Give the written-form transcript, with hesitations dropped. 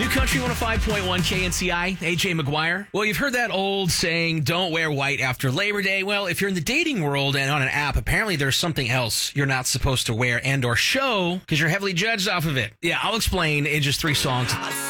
New Country 105.1 KNCI, AJ McGuire. Well, you've heard that old saying, don't wear white after Labor Day. Well, if you're in the dating world and on an app, apparently there's something else you're not supposed to wear and or show because you're heavily judged off of it. Yeah, I'll explain in just 3 songs.